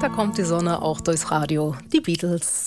da kommt die Sonne auch durchs Radio. Die Beatles,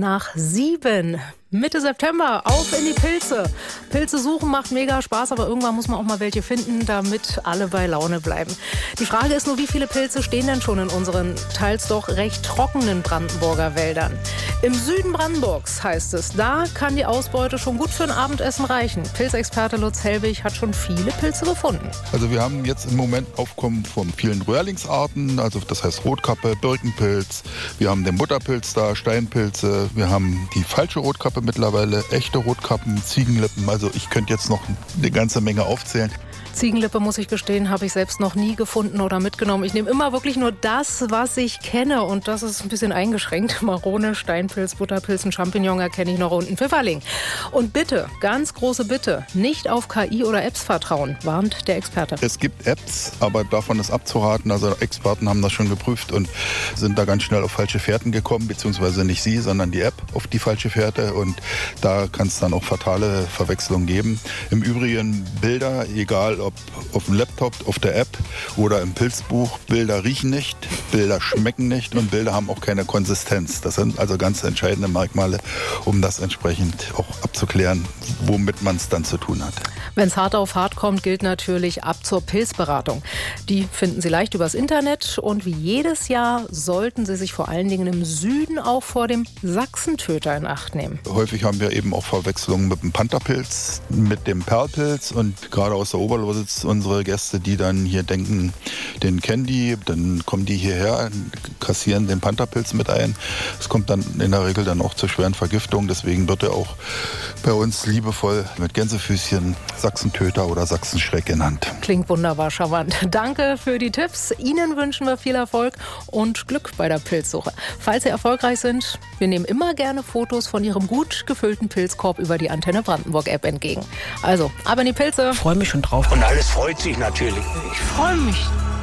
7:12. Mitte September, auf in die Pilze. Pilze suchen macht mega Spaß, aber irgendwann muss man auch mal welche finden, damit alle bei Laune bleiben. Die Frage ist nur, wie viele Pilze stehen denn schon in unseren teils doch recht trockenen Brandenburger Wäldern? Im Süden Brandenburgs, heißt es, da kann die Ausbeute schon gut für ein Abendessen reichen. Pilzexperte Lutz Helbig hat schon viele Pilze gefunden. Also wir haben jetzt im Moment Aufkommen von vielen Röhrlingsarten, also das heißt Rotkappe, Birkenpilz, wir haben den Butterpilz da, Steinpilze, wir haben die falsche Rotkappe mittlerweile, echte Rotkappen, Ziegenlippen, also ich könnte jetzt noch eine ganze Menge aufzählen. Ziegenlippe, muss ich gestehen, habe ich selbst noch nie gefunden oder mitgenommen. Ich nehme immer wirklich nur das, was ich kenne. Und das ist ein bisschen eingeschränkt. Marone, Steinpilz, Butterpilz, ein Champignon erkenne ich noch und ein Pfifferling. Und bitte, ganz große Bitte, nicht auf KI oder Apps vertrauen, warnt der Experte. Es gibt Apps, aber davon ist abzuraten. Also Experten haben das schon geprüft und sind da ganz schnell auf falsche Fährten gekommen, beziehungsweise nicht sie, sondern die App auf die falsche Fährte. Und da kann es dann auch fatale Verwechslungen geben. Im Übrigen Bilder, egal ob auf dem Laptop, auf der App oder im Pilzbuch, Bilder riechen nicht, Bilder schmecken nicht und Bilder haben auch keine Konsistenz. Das sind also ganz entscheidende Merkmale, um das entsprechend auch abzuklären, womit man es dann zu tun hat. Wenn es hart auf hart kommt, gilt natürlich ab zur Pilzberatung. Die finden Sie leicht übers Internet und wie jedes Jahr sollten Sie sich vor allen Dingen im Süden auch vor dem Sachsentöter in Acht nehmen. Häufig haben wir eben auch Verwechslungen mit dem Pantherpilz, mit dem Perlpilz und gerade aus der Oberlausitz unsere Gäste, die dann hier denken, den kennen die, dann kommen die hierher, kassieren den Pantherpilz mit ein. Es kommt dann in der Regel dann auch zu schweren Vergiftungen, deswegen wird er auch bei uns liebevoll mit Gänsefüßchen Sachsentöter oder Sachsenschreck genannt. Klingt wunderbar charmant. Danke für die Tipps. Ihnen wünschen wir viel Erfolg und Glück bei der Pilzsuche. Falls Sie erfolgreich sind, wir nehmen immer gerne Fotos von Ihrem gut gefüllten Pilzkorb über die Antenne Brandenburg App entgegen. Also, ab in die Pilze. Ich freue mich schon drauf. Und alles freut sich natürlich. Ich freue mich.